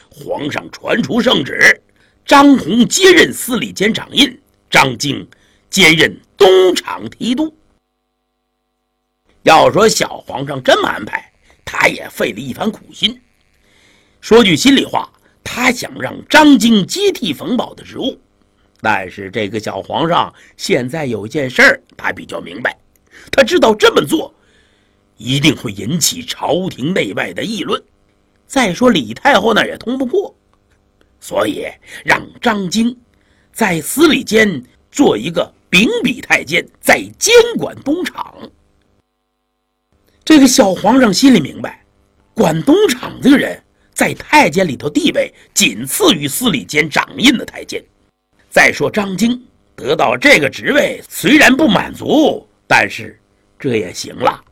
皇上传出圣旨，张宏接任司礼监掌印，张经兼任东厂提督。要说小皇上这么安排，他也费了一番苦心。说句心里话，他想让张经接替冯保的职务，但是这个小皇上现在有一件事儿，他比较明白，他知道这么做一定会引起朝廷内外的议论。再说李太后那也通不过，所以让张经在司礼监做一个秉笔太监，再监管东厂。这个小皇上心里明白，管东厂这个人在太监里头地位仅次于司礼监掌印的太监。再说张经得到这个职位虽然不满足，但是这也行了。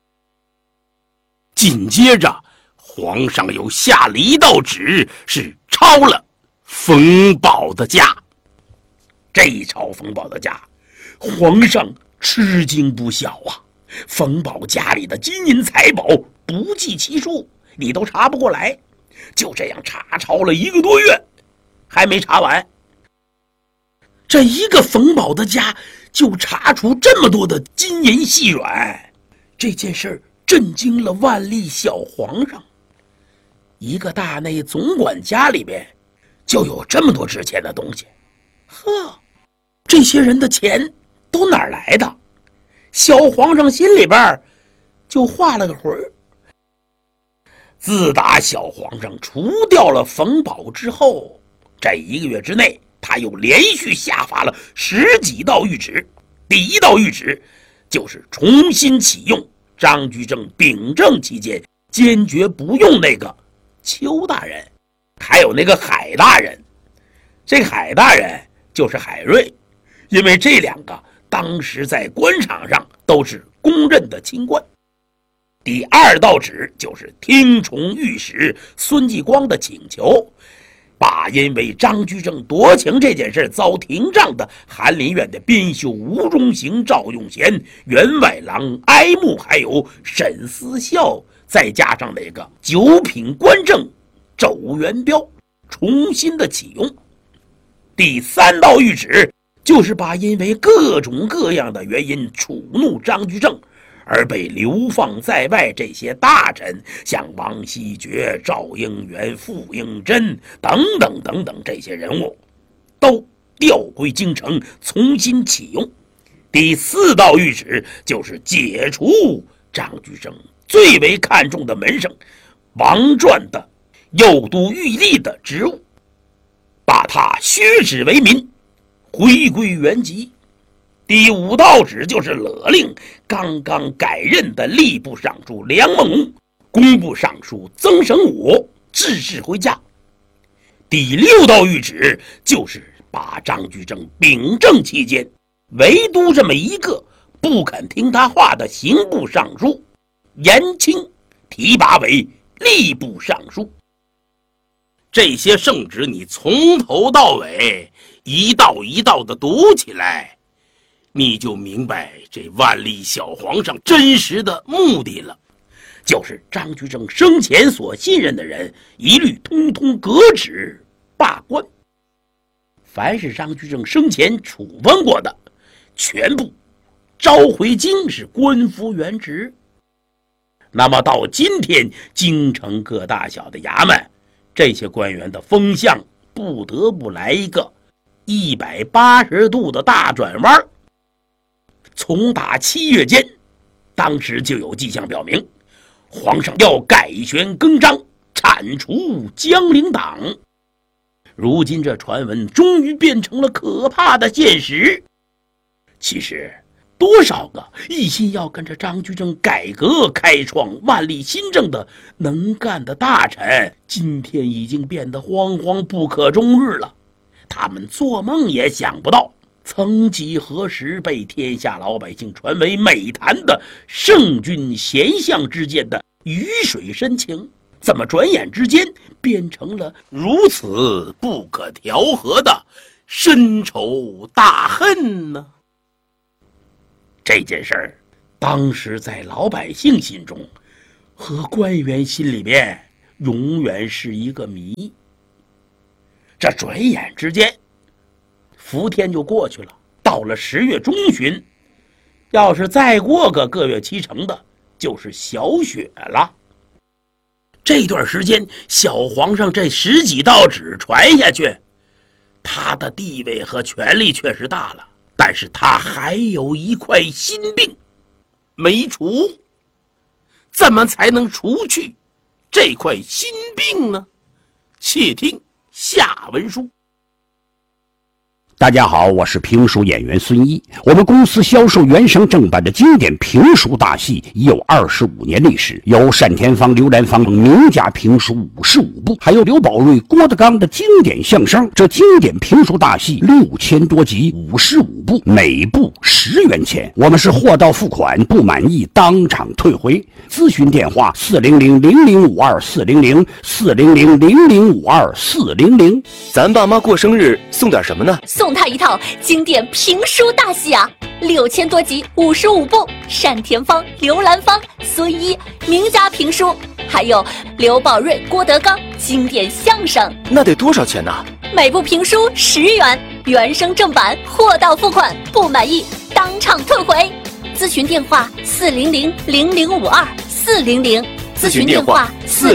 紧接着皇上又下了一道旨，是抄了冯保的家。这一抄冯保的家，皇上吃惊不小啊！冯保家里的金银财宝不计其数，你都查不过来。就这样查抄了1个多月，还没查完。这一个冯保的家就查出这么多的金银细软，这件事震惊了万历小皇上。一个大内总管家里边就有这么多值钱的东西，呵，这些人的钱都哪儿来的？小皇上心里边就画了个魂儿。自打小皇上除掉了冯保之后，这1个月之内，他又连续下发了10几道谕旨。第1道谕旨就是重新启用张居正秉政期间坚决不用那个邱大人，还有那个海大人。这个海大人就是海瑞，因为这2个当时在官场上都是公认的清官。第2道旨就是听从御史孙继光的请求，把因为张居正夺情这件事遭廷杖的翰林院的编修吴中行、赵用贤、员外郎哀慕，还有沈思孝，再加上那个9品官正周元彪，重新的启用。第3道谕旨就是把因为各种各样的原因触怒张居正而被流放在外这些大臣，像王希爵、赵应元、傅应真等等等等，这些人物都调归京城重新启用。第4道谕旨就是解除张居正最为看重的门生王传的右都御吏的职务，把他削职为民，回归原籍。第5道旨就是勒令刚刚改任的吏部尚书梁梦龙、工部尚书曾省武致仕回家。第6道谕旨就是把张居正秉政期间唯独这么一个不肯听他话的刑部尚书严清提拔为吏部尚书。这些圣旨你从头到尾一道一道的读起来，你就明白这万历小皇上真实的目的了，就是张居正生前所信任的人一律通通革职罢官，凡是张居正生前处分过的全部召回京，是官复原职。那么到今天京城各大小的衙门，这些官员的风向不得不来一个180度的大转弯。从打7月间，当时就有迹象表明，皇上要改弦更张，铲除江陵党。如今这传闻终于变成了可怕的现实。其实多少个一心要跟着张居正改革开创万历新政的能干的大臣，今天已经变得惶惶不可终日了。他们做梦也想不到，曾几何时被天下老百姓传为美谈的圣君贤相之间的鱼水深情，怎么转眼之间变成了如此不可调和的深仇大恨呢？这件事儿当时在老百姓心中和官员心里边永远是一个谜。这转眼之间，伏天就过去了，到了10月中旬，要是再过个月7成的，就是小雪了。这段时间，小皇上这10几道旨传下去，他的地位和权力确实大了，但是他还有一块心病没除。怎么才能除去这块心病呢？且听下文书。 大家好，我是评书演员孙一。我们公司销售原声正版的经典评书大戏已有25年历史，有单田芳、刘兰芳名家评书55部，还有刘宝瑞、郭德纲的经典相声。这经典评书大戏6000多集，55部，每部10元钱。我们是货到付款，不满意当场退回。咨询电话400-0052-400，400-0052-400。 咱爸妈过生日送点什么呢？ 送他一套经典评书大戏啊，6000多集，55部，单田芳、刘兰芳、孙一名家评书，还有刘宝瑞、郭德纲经典相声。 那得多少钱呢？ 每部评书10元，原声正版，货到付款，不满意当场退回。咨询电话400-0052-400，咨询电话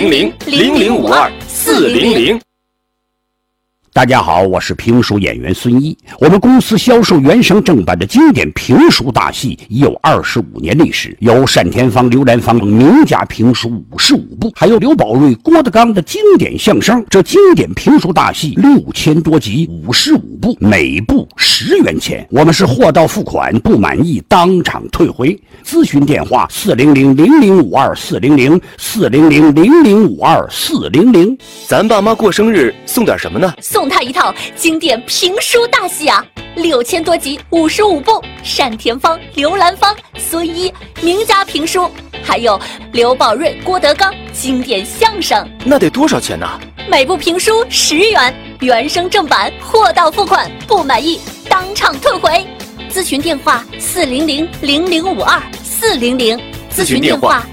400-0052-400。 大家好，我是评书演员孙一。我们公司销售原声正版的经典评书大戏已有25年历史，有单田芳、刘兰芳名家评书55部，还有刘宝瑞、郭德纲的经典相声。这经典评书大戏6000多集，55部，每部10元钱。我们是货到付款，不满意当场退回。咨询电话400-0052-400， 400-0052-400。 咱爸妈过生日送点什么呢？ 送他一套经典评书大戏啊，6000多集，55部，单田芳、刘兰芳、孙一名家评书，还有刘宝瑞、郭德纲经典相声。 那得多少钱呢？ 每部评书10元，原声正版，货到付款，不满意当场退回。咨询电话400-0052-400， 咨询电话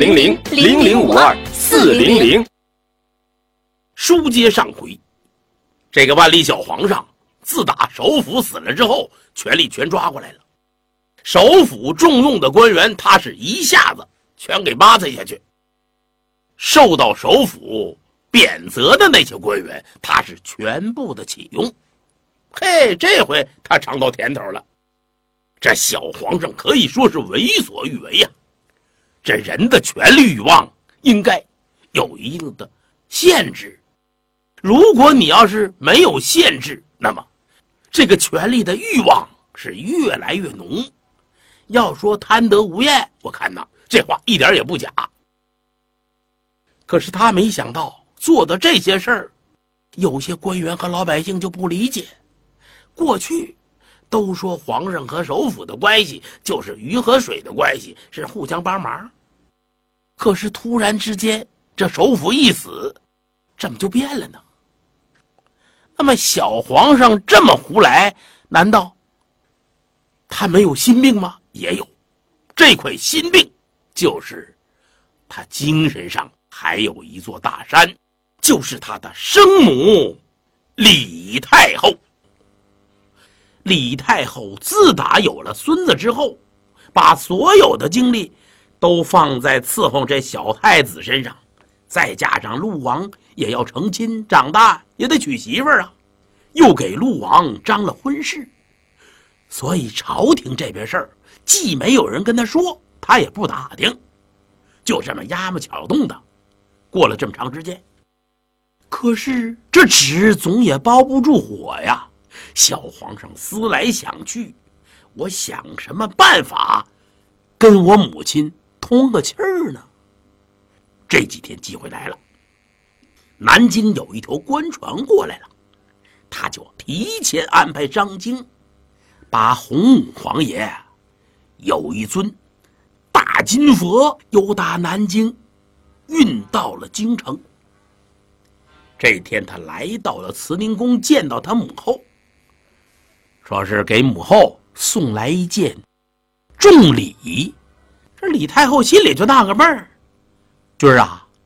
400-0052-400。 书接上回，这个万历小皇上自打首辅死了之后，权力全抓过来了。首辅重用的官员，他是一下子全给扒拉下去。受到首辅贬责的那些官员，他是全部的启用。嘿，这回他尝到甜头了。这小皇上可以说是为所欲为呀。这人的权力欲望应该有一定的限制。如果你要是没有限制，那么这个权力的欲望是越来越浓。要说贪得无厌，我看呐，这话一点也不假。可是他没想到做的这些事儿，有些官员和老百姓就不理解。过去都说皇上和首辅的关系就是鱼和水的关系，是互相帮忙。可是突然之间，这首辅一死，怎么就变了呢？那么小皇上这么胡来，难道他没有心病吗？也有。这块心病就是他精神上还有一座大山，就是他的生母李太后。李太后自打有了孙子之后，把所有的精力都放在伺候这小太子身上，再加上陆王也要成亲，长大也得娶媳妇儿啊，又给陆王张了婚事，所以朝廷这边事儿既没有人跟他说，他也不打听，就这么压么巧动的过了这么长时间。可是这纸总也包不住火呀，小皇上思来想去，我想什么办法跟我母亲通个气儿呢？这几天机会来了，南京有一条官船过来了，他就提前安排张京把洪武皇爷有一尊大金佛由打南京运到了京城。这天他来到了慈宁宫，见到他母后，说是给母后送来一件重礼。这李太后心里就纳个闷儿，君儿啊，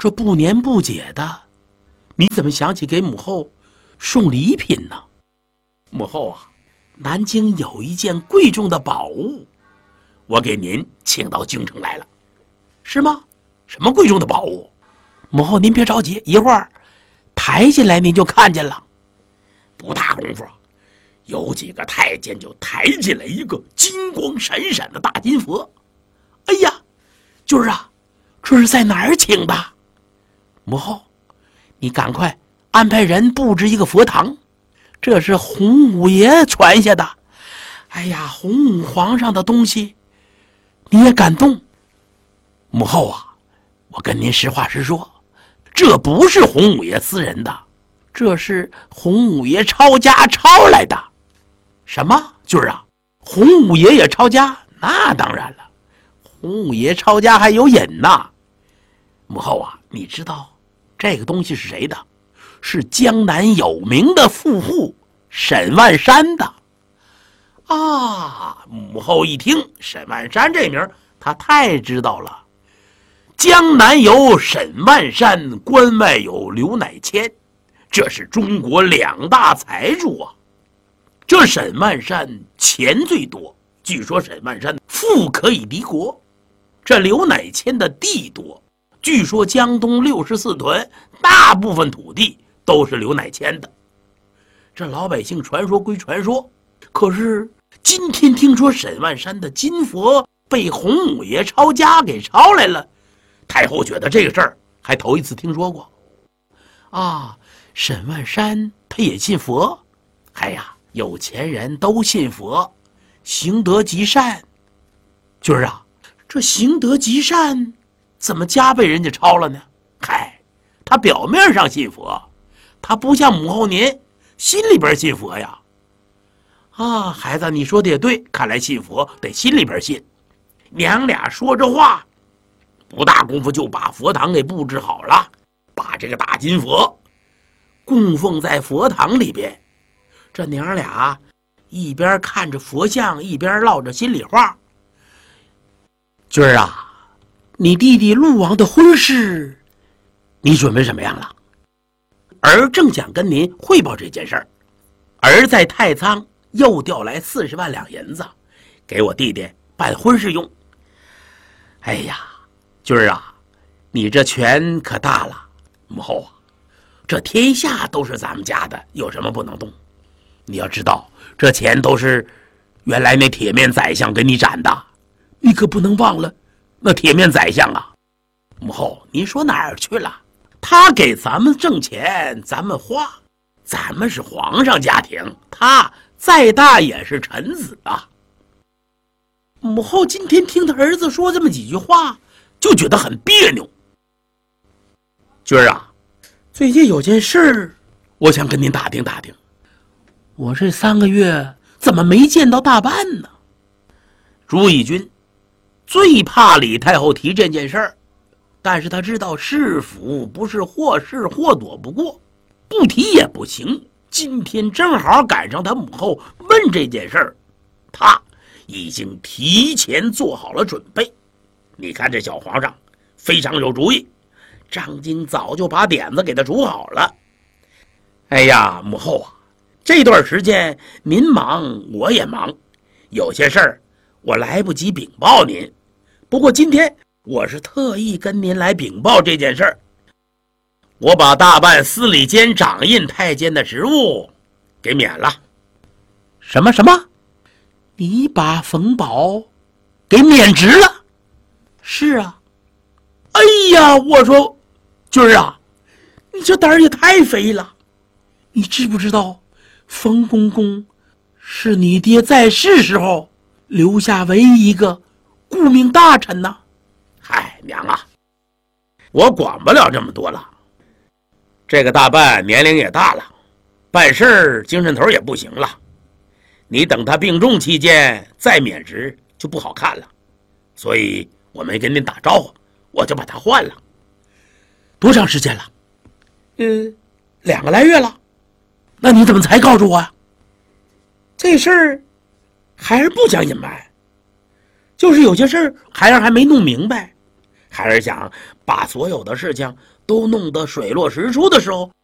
这不年不节的，你怎么想起给母后送礼品呢？母后啊，南京有一件贵重的宝物，我给您请到京城来了。是吗？什么贵重的宝物？母后您别着急，一会儿抬进来您就看见了。不大功夫，有几个太监就抬进来一个金光闪闪的大金佛。哎呀，军儿啊，这是在哪儿请的？母后，你赶快安排人布置一个佛堂，这是洪武爷传下的。哎呀，洪武皇上的东西你也敢动？母后啊，我跟您实话实说，这不是洪武爷私人的，这是洪武爷抄家抄来的。什么？军儿啊，洪武爷也抄家？那当然了，洪武爷抄家还有瘾呐。母后啊，你知道这个东西是谁的？是江南有名的富户沈万山的。啊，母后一听沈万山这名，他太知道了。江南有沈万山，关外有刘乃谦，这是中国两大财主啊。这沈万山钱最多，据说沈万山富可以敌国。这刘乃谦的地多，据说江东64屯大部分土地都是刘乃谦的。这老百姓传说归传说，可是今天听说沈万山的金佛被洪武爷抄家给抄来了，太后觉得这个事儿还头一次听说过。啊，沈万山他也信佛？哎呀，有钱人都信佛，行德积善。军儿啊，这行德积善怎么家被人家抄了呢？嗨，他表面上信佛，他不像母后您心里边信佛呀。啊，孩子，你说的也对，看来信佛得心里边信。娘俩说着话，不大功夫就把佛堂给布置好了，把这个大金佛供奉在佛堂里边。这娘俩一边看着佛像，一边唠着心里话。军儿啊，你弟弟陆王的婚事你准备什么样了？儿正想跟您汇报这件事儿，儿在太仓又调来40万两银子，给我弟弟办婚事用。哎呀，军儿啊，你这权可大了。母后啊，这天下都是咱们家的，有什么不能动？你要知道，这钱都是原来那铁面宰相给你攒的，你可不能忘了那铁面宰相啊。母后，您说哪儿去了？他给咱们挣钱，咱们花，咱们是皇上家庭，他再大也是臣子啊。母后今天听他儿子说这么几句话，就觉得很别扭。军儿啊，最近有件事儿，我想跟您打听打听。我这3个月怎么没见到大办呢？朱翊钧最怕李太后提这件事儿，但是他知道是福不是祸，是祸躲不过，不提也不行。今天正好赶上他母后问这件事儿，他已经提前做好了准备。你看这小皇上非常有主意，张京早就把点子给他煮好了。哎呀，母后啊，这段时间您忙我也忙，有些事儿我来不及禀报您，不过今天我是特意跟您来禀报这件事儿。我把大办司礼监掌印太监的职务给免了。什么？你把冯保给免职了？是啊。哎呀，我说军儿啊，你这胆儿也太肥了。你知不知道冯公公是你爹在世时候留下唯一一个顾命大臣呢？嗨，娘啊，我管不了这么多了。这个大办年龄也大了，办事儿精神头也不行了。你等他病重期间再免职就不好看了，所以我没跟您打招呼，我就把他换了。多长时间了？2个来月了。那你怎么才告诉我呀？这事儿孩儿不想隐瞒，就是有些事儿孩儿还没弄明白，孩儿想把所有的事情都弄得水落石出的时候，